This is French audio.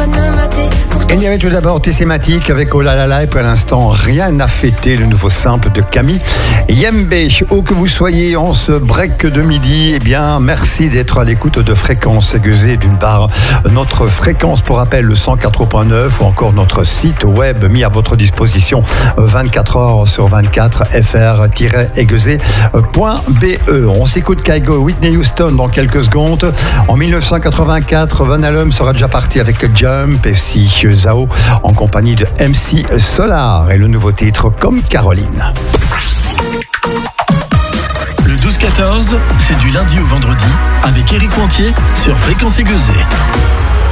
pas de me mater. Il y avait tout d'abord Tessématique avec Oh là là là, et pour l'instant Rien à fêter, le nouveau simple de Camille Yembe. Où que vous soyez en ce break de midi, eh bien merci d'être à l'écoute de Fréquence Aiguisée. D'une part, notre fréquence pour rappel le 104.9 ou encore notre site web mis à votre disposition 24 heures sur 24 fr-aiguisé.be. On s'écoute Kygo, Whitney Houston dans quelques secondes. En 1984, Van Halen sera déjà parti avec Jump et si Zao en compagnie de MC Solar et le nouveau titre Comme Caroline. Le 12-14, c'est du lundi au vendredi avec Éric Pontier sur Fréquence Aiguisée.